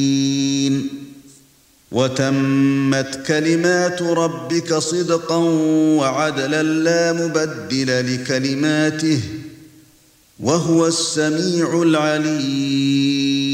وَتَمَّتْ كَلِمَاتُ رَبِّكَ صِدْقًا وَعَدْلًا لَّا مُبَدِّلَ لِكَلِمَاتِهِ ۚ وَهُوَ السَّمِيعُ الْعَلِيمُ.